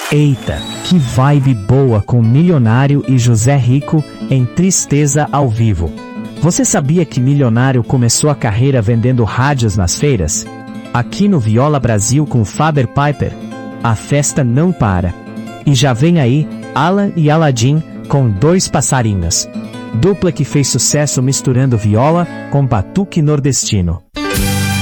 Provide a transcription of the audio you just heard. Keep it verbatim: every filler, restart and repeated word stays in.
Eita, que vibe boa com Milionário e José Rico em Tristeza ao vivo. Você sabia que Milionário começou a carreira vendendo rádios nas feiras? Aqui no Viola Brasil com Faber Piper, a festa não para. E já vem aí, Alan e Aladdin com Dois Passarinhos. Dupla que fez sucesso misturando viola com batuque nordestino.